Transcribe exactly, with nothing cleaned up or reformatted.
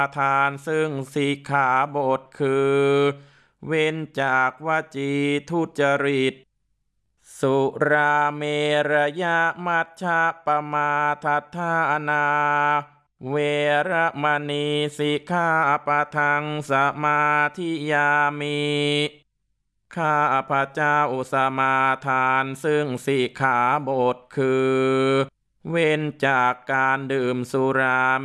ทานซึ่งสิกขาบทคือเว้นจากวจีทุจริตสุราเมรยะมัชฌะปมาทัฏฐานาเวระมณีสิกขาปะทังสมาธิยามิข้าพระเจ้าสมาทานซึ่งสิกขาบทคือเว้นจากการดื่มสุรา